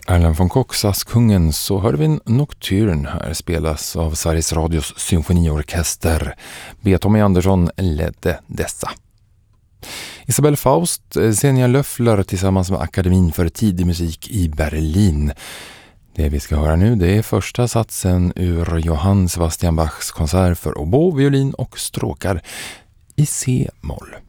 Erland von Kochs Kungen, så hörde vi en Nocturne här spelas av Sveriges Radios symfoniorkester. B. Tommy Andersson ledde dessa. Isabelle Faust, Senja Löffler tillsammans med Akademin för tidig musik i Berlin. Det vi ska höra nu, det är första satsen ur Johann Sebastian Bachs konsert för oboe, violin och stråkar i C-moll.